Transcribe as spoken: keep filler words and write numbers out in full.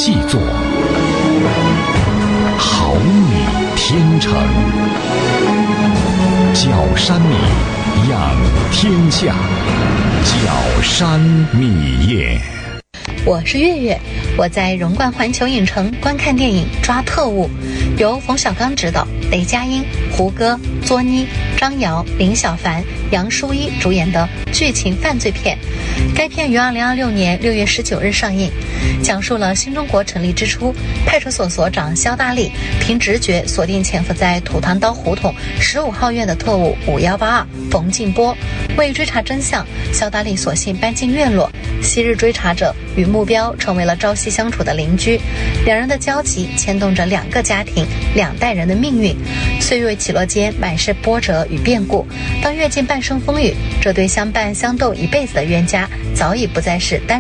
细作，好女天成，角山米养天下，角山米业。 我是月月，我在荣冠环球影城观看电影《抓特务》，由冯小刚执导，雷佳音、胡歌、作妮、张瑶、林小凡、杨舒一主演的剧情犯罪片。该片于二零二六年六月十九日上映，讲述了新中国成立之初，派出所所长肖大力凭直觉锁定潜伏在土堂刀胡同十五号院的特务五一八二冯静波。为追查真相，肖大力索性搬进院落，昔日追查者与目标成为了朝夕相处的邻居，两人的交集牵动着两个家庭、两代人的命运。岁月起落间满是波折与变故，当阅尽半生风雨，这对相伴相斗一辈子的冤家早已不再是单